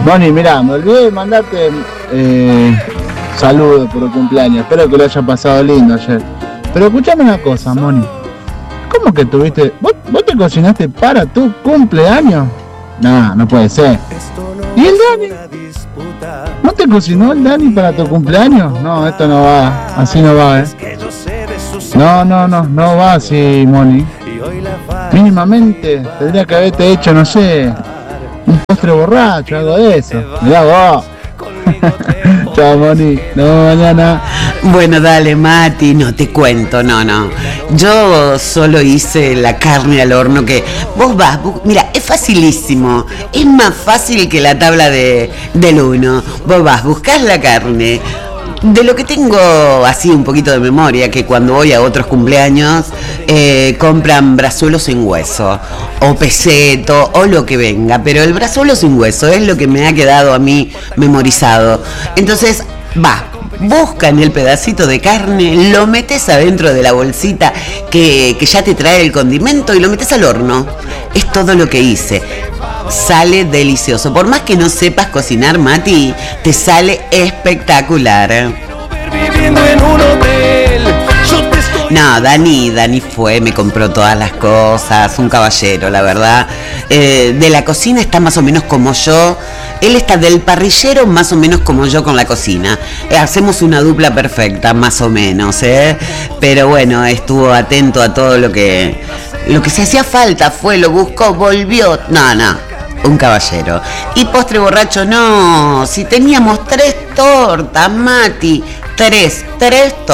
Moni, mirá, me olvidé de mandarte saludos por el cumpleaños. Espero que lo haya pasado lindo ayer. Pero escuchame una cosa, Moni. ¿Cómo que tuviste? ¿Vos te cocinaste para tu cumpleaños? No, no puede ser. ¿Y el Dani? ¿No te cocinó el Dani para tu cumpleaños? No, esto no va. Así no va, No va así, Moni. Mínimamente tendría que haberte hecho, no sé, un postre borracho, algo de eso. Mirá vos. Chao, Moni, nos vemos mañana. Bueno, dale, Mati, no te cuento, no. Yo solo hice la carne al horno que vos vas, mira, es facilísimo, es más fácil que la tabla del 1. Vos vas, buscás la carne. De lo que tengo así un poquito de memoria, que cuando voy a otros cumpleaños compran brazuelos sin hueso o peseto o lo que venga, pero el brazuelo sin hueso es lo que me ha quedado a mí memorizado. Entonces buscan el pedacito de carne, lo metes adentro de la bolsita que ya te trae el condimento y lo metes al horno. Es todo lo que hice. Sale delicioso. Por más que no sepas cocinar, Mati, te sale espectacular. No, Dani fue, me compró todas las cosas, un caballero, la verdad. De la cocina está más o menos como yo. Él está del parrillero más o menos como yo con la cocina. Hacemos una dupla perfecta, más o menos, Pero bueno, estuvo atento a todo lo que se hacía falta. Fue, lo buscó, volvió. No. Un caballero. Y postre borracho, no. Si teníamos 3 tortas, Mati. 3 tortas.